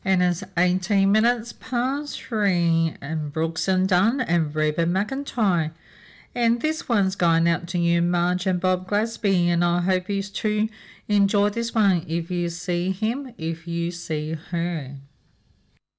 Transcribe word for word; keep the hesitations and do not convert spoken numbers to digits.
And it's eighteen minutes past three, and Brooks and Dunn and Reba McIntyre. And this one's going out to you, Marge and Bob Glasby, and I hope you too enjoy this one if you see him, if you see her.